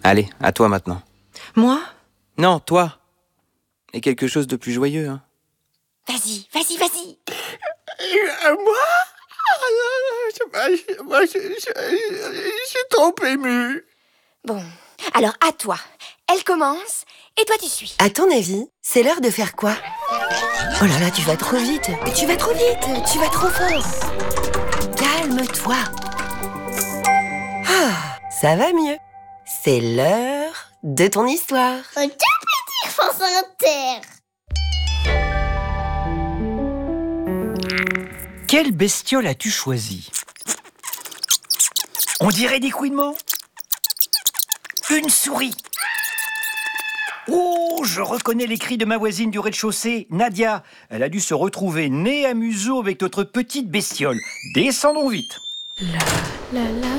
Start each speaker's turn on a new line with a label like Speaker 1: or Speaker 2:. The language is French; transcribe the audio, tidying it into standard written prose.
Speaker 1: Allez, à toi maintenant.
Speaker 2: Moi?
Speaker 1: Non, toi. Et quelque chose de plus joyeux, hein.
Speaker 3: Vas-y.
Speaker 4: Moi? Moi, je suis trop ému.
Speaker 3: Bon, alors à toi. Elle commence et toi tu suis.
Speaker 2: À ton avis, c'est l'heure de faire quoi? Oh là là, tu vas trop vite. Tu vas trop vite. Tu vas trop fort. Calme-toi. Ah, ça va mieux. C'est l'heure de ton histoire.
Speaker 5: France Inter.
Speaker 6: Quelle bestiole as-tu choisi? On dirait des coups de mots. Une souris. Oh, je reconnais les cris de ma voisine du rez-de-chaussée, Nadia. Elle a dû se retrouver nez à museau avec notre petite bestiole. Descendons vite.
Speaker 7: La la la